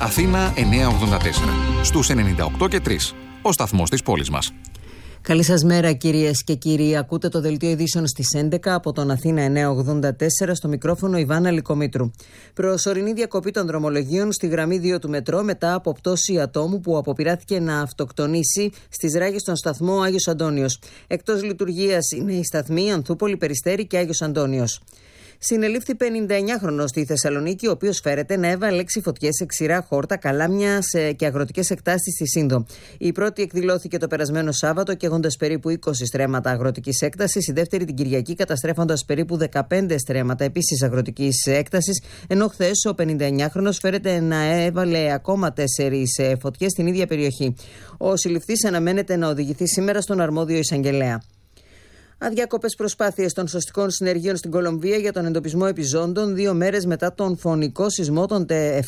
Αθήνα 984. Στους 98 και 3. Ο σταθμός της πόλης μας. Καλή σας μέρα κυρίες και κύριοι. Ακούτε το δελτίο ειδήσεων στις 11 από τον Αθήνα 984, στο μικρόφωνο Ιβάνα Λυκομήτρου. Προσωρινή διακοπή των δρομολογίων στη γραμμή 2 του μετρό μετά από πτώση ατόμου που αποπειράθηκε να αυτοκτονήσει στις ράγες στον σταθμό Άγιος Αντώνιος. Εκτός λειτουργίας είναι οι σταθμοί Ανθούπολη, Περιστέρη και Άγιος Αντώνιος. Συνελήφθη 59χρονος στη Θεσσαλονίκη, ο οποίος φέρεται να έβαλε 6 φωτιές σε ξηρά χόρτα, καλάμια και αγροτικές εκτάσεις στη Σύνδο. Η πρώτη εκδηλώθηκε το περασμένο Σάββατο, καίγοντας περίπου 20 στρέμματα αγροτικής έκτασης, η δεύτερη την Κυριακή, καταστρέφοντας περίπου 15 στρέμματα επίσης αγροτικής έκτασης, ενώ χθες ο 59χρονος φέρεται να έβαλε ακόμα 4 φωτιές στην ίδια περιοχή. Ο συλληφθής αναμένεται να οδηγηθεί σήμερα στον αρμόδιο εισαγγελέα. Αδιάκοπες προσπάθειες των σωστικών συνεργείων στην Κολομβία για τον εντοπισμό επιζώντων 2 μέρες μετά τον φωνικό σεισμό των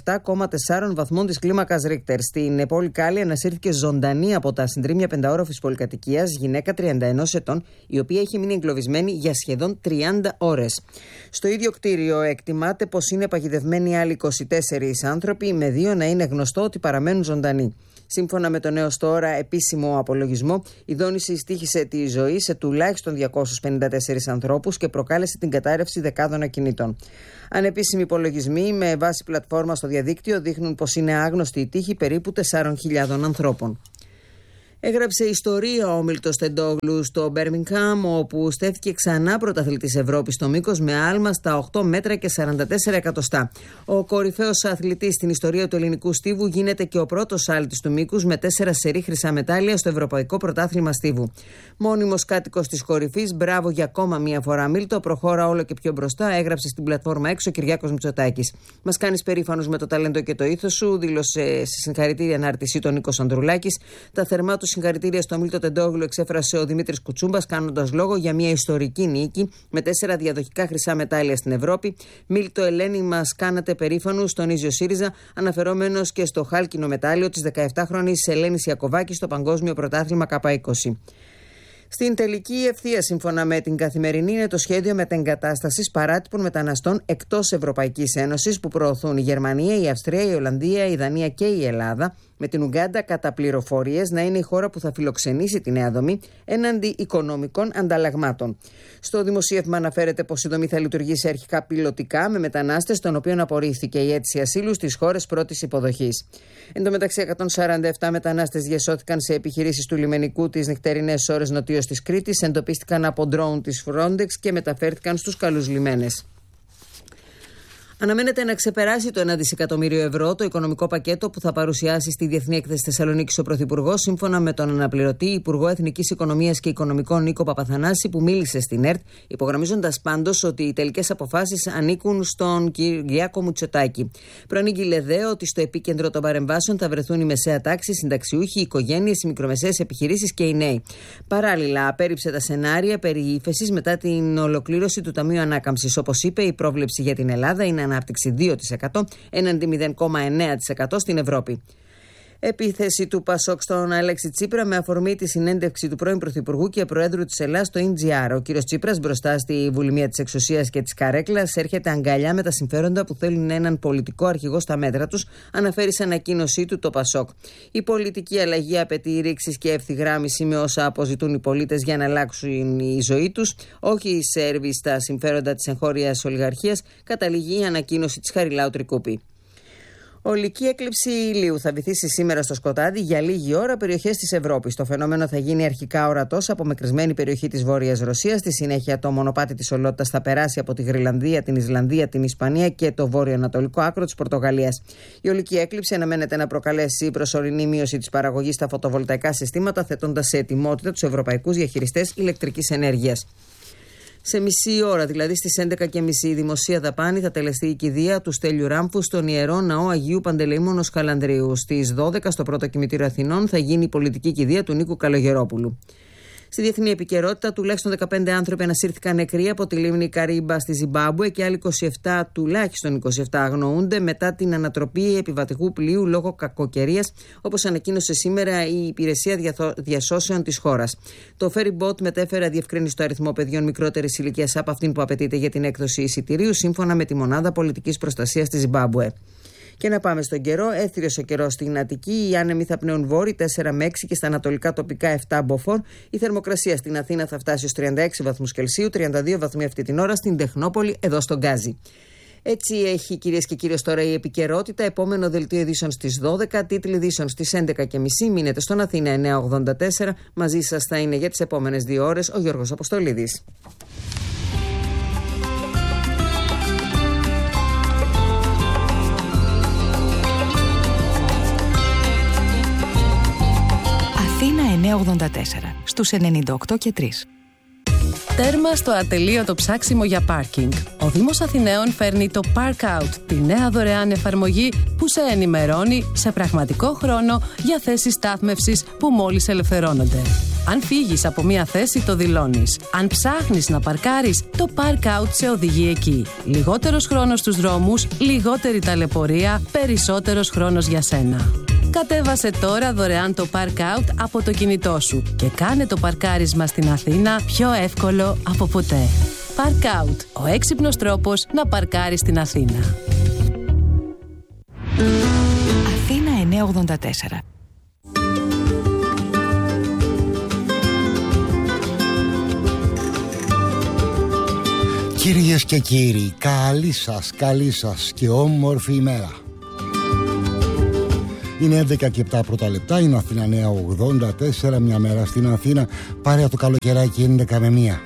7,4 βαθμών της κλίμακας Ρίχτερ. Στην πόλη Κάλι ανασύρθηκε ζωντανή από τα συντρίμμια πενταόροφης πολυκατοικίας γυναίκα 31 ετών, η οποία έχει μείνει εγκλωβισμένη για σχεδόν 30 ώρες. Στο ίδιο κτίριο εκτιμάται πως είναι παγιδευμένοι άλλοι 24 άνθρωποι, με 2 να είναι γνωστό ότι παραμένουν ζωντανοί. Σύμφωνα με τον έως τώρα επίσημο απολογισμό, η δόνηση στοίχησε τη ζωή σε τουλάχιστον 254 ανθρώπους και προκάλεσε την κατάρρευση δεκάδων ακινήτων. Ανεπίσημοι υπολογισμοί με βάση πλατφόρμα στο διαδίκτυο δείχνουν πως είναι άγνωστη η τύχη περίπου 4.000 ανθρώπων. Έγραψε ιστορία ο Μίλτος Τεντόγλου στο Μπέρμιγχαμ, όπου στέφθηκε ξανά πρωταθλητής Ευρώπης στο μήκος με άλμα στα 8 μέτρα και 44 εκατοστά. Ο κορυφαίος αθλητής στην ιστορία του ελληνικού στίβου γίνεται και ο πρώτος άλτης του μήκους με 4 σερί χρυσά μετάλλια στο Ευρωπαϊκό Πρωτάθλημα Στίβου. Μόνιμος κάτοικος της κορυφής, μπράβο για ακόμα μία φορά Μίλτο, προχώρα όλο και πιο μπροστά, έγραψε στην πλατφόρμα έξω ο Κυριάκος Μητσοτάκης. Μας κάνεις περήφανους με το ταλέντο και το ήθος σου, δήλωσε σε συγχαρητήρια ανάρτησή του Νίκος Ανδρουλάκης. Τα θερμά του συγχαρητήρια στο Μίλτο Τεντόγλου εξέφρασε ο Δημήτρης Κουτσούμπας, κάνοντας λόγο για μια ιστορική νίκη με 4 διαδοχικά χρυσά μετάλλια στην Ευρώπη. Μίλτο, Ελένη, μας κάνατε περήφανους, τονίζει ο ΣΥΡΙΖΑ, αναφερόμενος και στο χάλκινο μετάλλιο της 17χρονης Ελένης Ιακωβάκη στο Παγκόσμιο Πρωτάθλημα K20. Στην τελική ευθεία, σύμφωνα με την Καθημερινή, είναι το σχέδιο μετεγκατάστασης παράτυπων μεταναστών εκτός Ευρωπαϊκής Ένωσης που προωθούν η Γερμανία, η Αυστρία, η Ολλανδία, η Δανία και η Ελλάδα, με την Ουγκάντα κατά πληροφορίες να είναι η χώρα που θα φιλοξενήσει τη νέα δομή έναντι οικονομικών ανταλλαγμάτων. Στο δημοσίευμα αναφέρεται πως η δομή θα λειτουργήσει αρχικά πιλωτικά με μετανάστες, των οποίων απορρίφθηκε η αίτηση ασύλου στις χώρες πρώτης υποδοχής. Εν τω μεταξύ, 147 μετανάστες διασώθηκαν σε επιχειρήσεις του λιμενικού τις νυχτερινές ώρες νοτίως της Κρήτης, εντοπίστηκαν από ντρόουν της Frontex και μεταφέρθηκαν στους καλούς λιμένες. Αναμένεται να ξεπεράσει το 1 δισεκατομμύριο ευρώ το οικονομικό πακέτο που θα παρουσιάσει στη Διεθνή Έκθεση Θεσσαλονίκης ο Πρωθυπουργός, σύμφωνα με τον αναπληρωτή Υπουργό Εθνικής Οικονομίας και Οικονομικών Νίκο Παπαθανάση, που μίλησε στην ΕΡΤ, υπογραμμίζοντας πάντως ότι οι τελικές αποφάσεις ανήκουν στον Κυριάκο Μητσοτάκη. Προανήγγειλε δε ότι στο επίκεντρο των παρεμβάσεων θα βρεθούν η μεσαία τάξη, συνταξιούχοι, οι οικογένειες, οι μικρομεσαίες επιχειρήσεις και οι νέοι. Παράλληλα, απέρριψε τα σενάρια περί ύφεσης μετά την ολοκλήρωση του Ταμείου Ανάκαμψης. Όπως είπε, η πρόβλεψη για την Ελλάδα είναι ανάπτυξη 2% έναντι 0,9% στην Ευρώπη. Επίθεση του Πασόκ στον Αλέξη Τσίπρα με αφορμή τη συνέντευξη του πρώην Πρωθυπουργού και Προέδρου της Ελλάδας στο NGR. Ο κύριος Τσίπρας, μπροστά στη βουλημία της εξουσίας και της καρέκλας, έρχεται αγκαλιά με τα συμφέροντα που θέλουν έναν πολιτικό αρχηγό στα μέτρα τους, αναφέρει σε ανακοίνωσή του το Πασόκ. Η πολιτική αλλαγή απαιτεί ρήξεις και ευθυγράμμιση με όσα αποζητούν οι πολίτες για να αλλάξουν η ζωή τους, όχι η σέρβι στα συμφέροντα της εγχώριας ολιγαρχίας, καταλήγει η ανακοίνωση της Χαριλάου Τρικούπη. Ολική έκλειψη ηλίου θα βυθίσει σήμερα στο σκοτάδι για λίγη ώρα περιοχές της Ευρώπης. Το φαινόμενο θα γίνει αρχικά ορατό σε απομακρυσμένη περιοχή της Βόρειας Ρωσίας. Στη συνέχεια, το μονοπάτι της Ολότητας θα περάσει από τη Γρυλανδία, την Ισλανδία, την Ισπανία και το βόρειο-ανατολικό άκρο της Πορτογαλίας. Η ολική έκλειψη αναμένεται να προκαλέσει προσωρινή μείωση της παραγωγής στα φωτοβολταϊκά συστήματα, θέτοντας σε ετοιμότητα τους ευρωπαϊκούς διαχειριστές ηλεκτρικής ενέργειας. Σε μισή ώρα, δηλαδή στις 11.30, η δημοσία δαπάνη θα τελεστεί η κηδεία του Στέλιου Ράμφου στον Ιερό Ναό Αγίου Παντελεήμονος Χαλανδρίου. Στις 12 στο Πρώτο Κημητήριο Αθηνών θα γίνει η πολιτική κηδεία του Νίκου Καλογερόπουλου. Στη διεθνή επικαιρότητα, τουλάχιστον 15 άνθρωποι ανασύρθηκαν νεκροί από τη λίμνη Καρίμπα στη Ζιμπάμπουε και άλλοι τουλάχιστον 27 αγνοούνται μετά την ανατροπή επιβατικού πλοίου λόγω κακοκαιρίας, όπως ανακοίνωσε σήμερα η Υπηρεσία Διασώσεων της χώρας. Το ferry boat μετέφερε αδιευκρίνιστο αριθμό παιδιών μικρότερης ηλικίας από αυτήν που απαιτείται για την έκδοση εισιτηρίου, σύμφωνα με τη Μονάδα Πολιτικής Προστασίας της Ζιμπάμπουε. Και να πάμε στον καιρό. Έθριος ο καιρός στην Αττική. Οι άνεμοι θα πνέουν βόρειοι 4 με 6 και στα ανατολικά τοπικά 7 μποφόρ. Η θερμοκρασία στην Αθήνα θα φτάσει στους 36 βαθμούς Κελσίου, 32 βαθμοί αυτή την ώρα στην Τεχνόπολη, εδώ στον Γκάζι. Έτσι έχει, κυρίες και κύριοι, τώρα η επικαιρότητα. Επόμενο δελτίο ειδήσεων στις 12, τίτλοι ειδήσεων στις 11.30. Μείνετε στον Αθήνα 984. Μαζί σας θα είναι για τις επόμενες 2 ώρες ο Γιώργος Αποστολίδης. Αθήνα 984 στους 98 και 3. Τέρμα στο ατελείωτο ψάξιμο για πάρκινγκ. Ο Δήμος Αθηναίων φέρνει το Park Out, τη νέα δωρεάν εφαρμογή που σε ενημερώνει σε πραγματικό χρόνο για θέσεις στάθμευσης που μόλις ελευθερώνονται. Αν φύγεις από μία θέση, το δηλώνεις. Αν ψάχνεις να παρκάρεις, το Park Out σε οδηγεί εκεί. Λιγότερος χρόνος στους δρόμους, λιγότερη ταλαιπωρία, περισσότερος χρόνος για σένα. Κατέβασε τώρα δωρεάν το Park Out από το κινητό σου και κάνε το παρκάρισμα στην Αθήνα πιο εύκολο από ποτέ. Park Out, ο έξυπνος τρόπος να παρκάρεις στην Αθήνα. Αθήνα 984. Κυρίες και κύριοι, καλή σας και όμορφη ημέρα. Είναι 11 και 7 πρώτα λεπτά, είναι Αθήνα 984, μια μέρα στην Αθήνα, παρέα το καλοκαιράκι 11 με 1.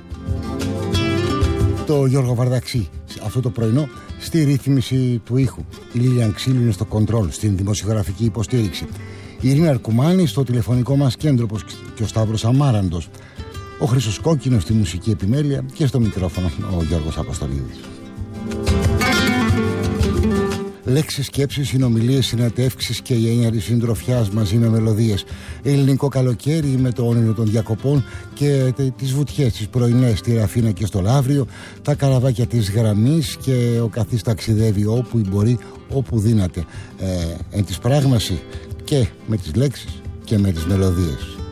Το Γιώργο Βαρδαξή, αυτό το πρωινό, στη ρύθμιση του ήχου. Η Λίλιαν Ξύλου είναι στο κοντρόλ, στην δημοσιογραφική υποστήριξη. Η Ειρήνα Αρκουμάνη στο τηλεφωνικό μας κέντρο και ο Σταύρος Αμάραντος. Ο Χρήστος Κόκκινος στη μουσική επιμέλεια και στο μικρόφωνο ο Γιώργος Αποστολίδης. Λέξεις, σκέψεις, συνομιλίες, συνατεύξεις και η έννοια της συντροφιάς μαζί με μελωδίες. Ελληνικό καλοκαίρι με το όνειρο των διακοπών και τις βουτιές τις πρωινές στη Ραφίνα και στο Λαύριο, τα καραβάκια της γραμμής και ο καθής ταξιδεύει όπου μπορεί, όπου δύναται. Εν της πράγμαση και με τις λέξεις και με τις μελωδίες.